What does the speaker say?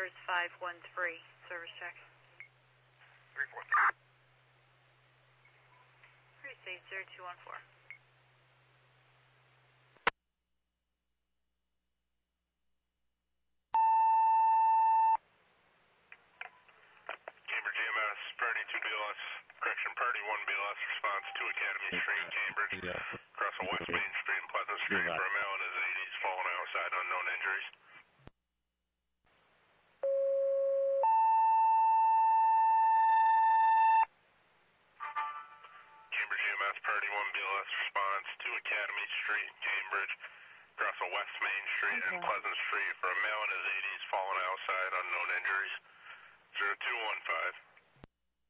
Chambers 513, service check. 343. Receive 0214. Cambridge EMS, Party 2 BLS, correction, Party 1 BLS, response to Academy Street, Cambridge, across on West Main Street and Pleasant Street for a male in his 80s, fallen outside, unknown injuries. Cambridge EMS, Party 1 BLS, response to Academy Street, Cambridge, across on West Main Street and Pleasant Street for a male in his 80s, fallen outside, unknown injuries. 0215.